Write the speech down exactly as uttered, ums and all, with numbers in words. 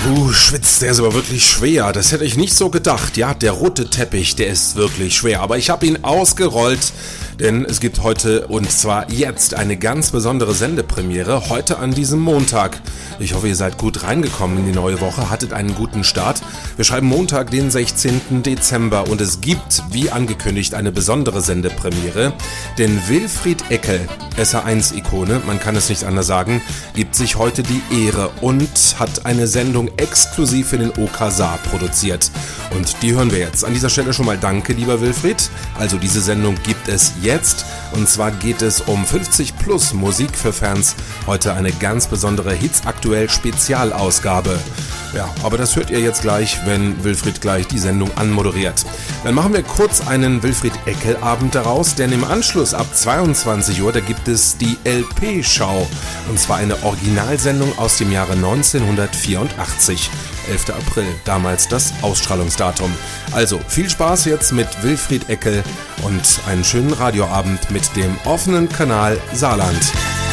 Uh, schwitzt, der ist aber wirklich schwer. Das hätte ich nicht so gedacht. Ja, der rote Teppich, der ist wirklich schwer. Aber ich habe ihn ausgerollt, denn es gibt heute und zwar jetzt eine ganz besondere Sendepremiere. Heute an diesem Montag. Ich hoffe, ihr seid gut reingekommen in die neue Woche, hattet einen guten Start. Wir schreiben Montag, den sechzehnten Dezember und es gibt, wie angekündigt, eine besondere Sendepremiere. Denn Wilfried Eckel, S R eins Ikone, man kann es nicht anders sagen, gibt sich heute die Ehre und hat eine Sendung exklusiv für den O K Saar produziert. Und die hören wir jetzt. An dieser Stelle schon mal danke, lieber Wilfried. Also diese Sendung gibt es jetzt. Und zwar geht es um fünfzig plus Musik für Fans. Heute eine ganz besondere Hits aktuell Spezialausgabe. Ja, aber das hört ihr jetzt gleich, wenn Wilfried gleich die Sendung anmoderiert. Dann machen wir kurz einen Wilfried-Eckel-Abend daraus, denn im Anschluss ab zweiundzwanzig Uhr, da gibt es die L P-Schau. Und zwar eine Originalsendung aus dem Jahre neunzehnhundertvierundachtzig. elfter April, damals das Ausstrahlungsdatum. Also viel Spaß jetzt mit Wilfried Eckel und einen schönen Radioabend mit dem offenen Kanal Saarland.